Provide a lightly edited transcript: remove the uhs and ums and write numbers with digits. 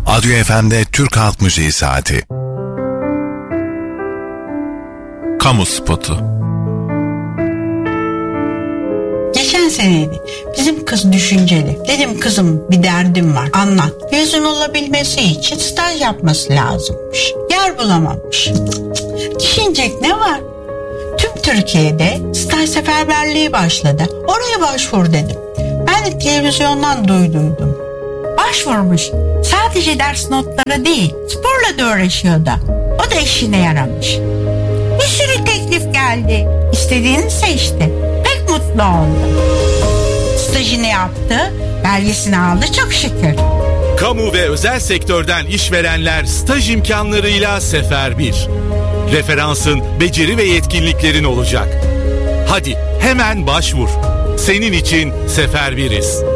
Adyo FM'de Türk Halk Müziği Saati. Kamu spotu. Geçen seneydi. Bizim kız düşünceli. Dedim kızım bir derdim var, anlat. Mezun olabilmesi için staj yapması lazımmış. Yer bulamamış. Düşünecek ne var? Tüm Türkiye'de staj seferberliği başladı. Oraya başvur dedim. Ben de televizyondan duyduydum. Başvurmuş. Sadece ders notları değil, sporla da uğraşıyor da. O da işine yaramış. Bir sürü teklif geldi. İstediğini seçti. Pek mutlu oldu. Stajını yaptı, belgesini aldı çok şükür. Kamu ve özel sektörden işverenler staj imkanlarıyla seferber. Referansın, beceri ve yetkinliklerin olacak. Hadi hemen başvur. Senin için seferberiz.